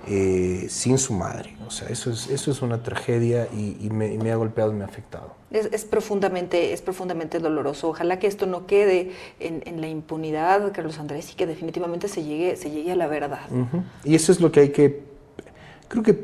sin su madre. O sea, eso es una tragedia y me ha golpeado y me ha afectado. Es profundamente doloroso. Ojalá que esto no quede en la impunidad, Carlos Andrés, y que definitivamente se llegue a la verdad. Uh-huh. Y eso es lo que hay que... Creo que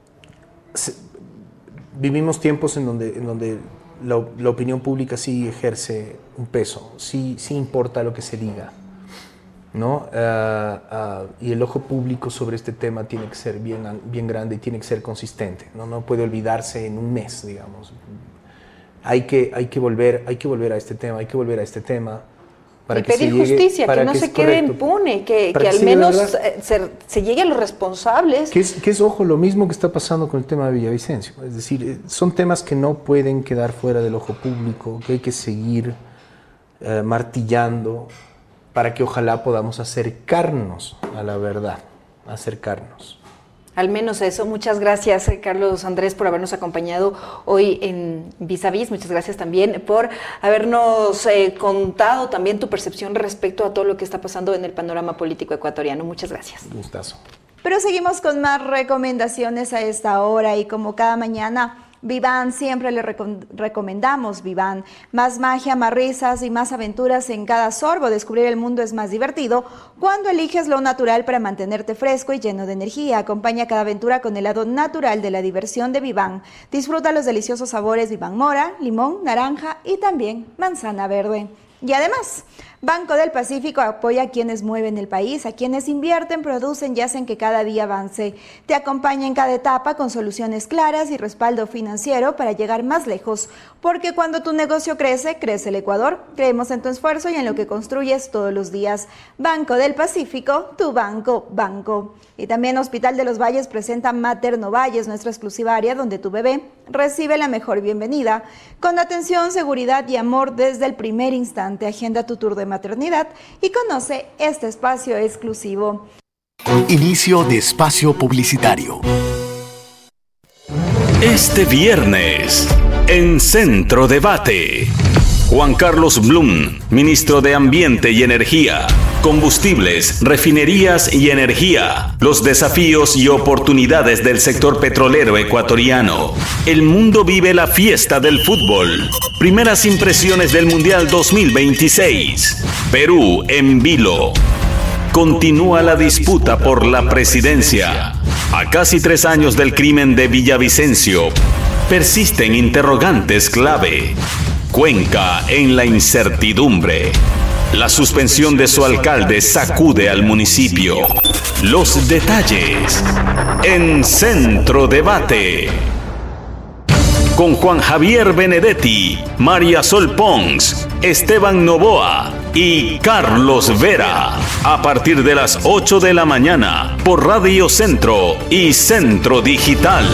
vivimos tiempos en donde la opinión pública sí ejerce un peso, sí importa lo que se diga, ¿no? Y el ojo público sobre este tema tiene que ser bien grande y tiene que ser consistente, ¿no? No puede olvidarse en un mes, digamos. Hay que volver a este tema para y que pedir justicia, que no se quede impune, que al menos se llegue a los responsables. Que es, ojo, lo mismo que está pasando con el tema de Villavicencio. Es decir, son temas que no pueden quedar fuera del ojo público, que hay que seguir martillando para que ojalá podamos acercarnos a la verdad, acercarnos. Al menos eso. Muchas gracias, Carlos Andrés, por habernos acompañado hoy en Vis a Vis. Muchas gracias también por habernos contado también tu percepción respecto a todo lo que está pasando en el panorama político ecuatoriano. Muchas gracias. Gustazo. Pero seguimos con más recomendaciones a esta hora y como cada mañana, Viván, siempre le recomendamos Viván. Más magia, más risas y más aventuras en cada sorbo. Descubrir el mundo es más divertido cuando eliges lo natural para mantenerte fresco y lleno de energía. Acompaña cada aventura con el lado natural de la diversión de Viván. Disfruta los deliciosos sabores Viván mora, limón, naranja y también manzana verde. Y además, Banco del Pacífico apoya a quienes mueven el país, a quienes invierten, producen y hacen que cada día avance. Te acompaña en cada etapa con soluciones claras y respaldo financiero para llegar más lejos. Porque cuando tu negocio crece, crece el Ecuador. Creemos en tu esfuerzo y en lo que construyes todos los días. Banco del Pacífico, tu banco. Y también Hospital de los Valles presenta Materno Valles, nuestra exclusiva área donde tu bebé recibe la mejor bienvenida. Con atención, seguridad y amor desde el primer instante. Agenda tu tour de maternidad y conoce este espacio exclusivo. Inicio de espacio publicitario. Este viernes, en Centro Debate, Juan Carlos Blum, ministro de Ambiente y Energía, Combustibles, Refinerías y Energía, los desafíos y oportunidades del sector petrolero ecuatoriano. El mundo vive la fiesta del fútbol. Primeras impresiones del Mundial 2026. Perú en vilo. Continúa la disputa por la presidencia. A casi 3 años del crimen de Villavicencio, persisten interrogantes clave. Cuenca en la incertidumbre. La suspensión de su alcalde sacude al municipio. Los detalles en Centro Debate. Con Juan Javier Benedetti, María Sol Pons, Esteban Novoa y Carlos Vera. A partir de las 8 de la mañana por Radio Centro y Centro Digital.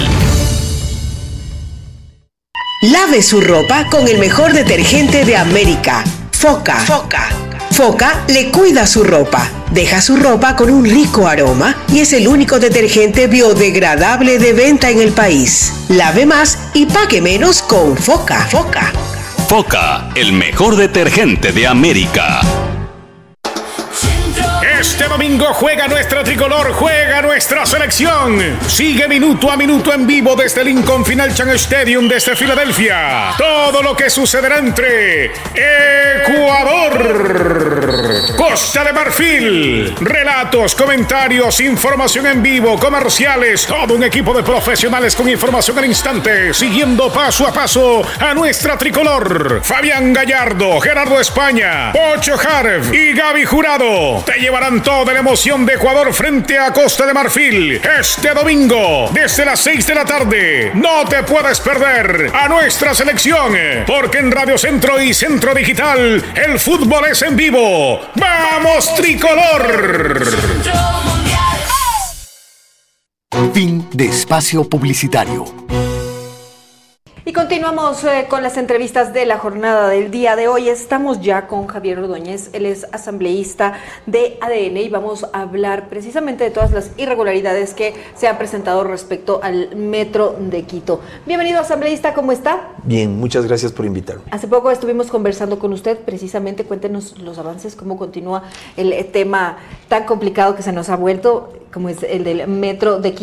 Lave su ropa con el mejor detergente de América, Foca. Foca le cuida su ropa, deja su ropa con un rico aroma y es el único detergente biodegradable de venta en el país. Lave más y pague menos con Foca. Foca, el mejor detergente de América. Este domingo juega nuestra tricolor, juega nuestra selección. Sigue minuto a minuto en vivo desde Lincoln Financial Stadium desde Filadelfia. Todo lo que sucederá entre Ecuador, Costa de Marfil. Relatos, comentarios, información en vivo, comerciales. Todo un equipo de profesionales con información al instante, siguiendo paso a paso a nuestra tricolor. Fabián Gallardo, Gerardo España, Pocho Harf y Gaby Jurado te llevarán toda la emoción de Ecuador frente a Costa de Marfil este domingo desde las 6 de la tarde. No te puedes perder a nuestra selección, porque en Radio Centro y Centro Digital el fútbol es en vivo. ¡Vamos, tricolor! Fin de espacio publicitario. Y continuamos con las entrevistas de la jornada del día de hoy. Estamos ya con Javier Ordóñez, él es asambleísta de ADN y vamos a hablar precisamente de todas las irregularidades que se han presentado respecto al metro de Quito. Bienvenido, asambleísta, ¿cómo está? Bien, muchas gracias por invitarme. Hace poco estuvimos conversando con usted, precisamente cuéntenos los avances, cómo continúa el tema tan complicado que se nos ha vuelto, como es el del metro de Quito.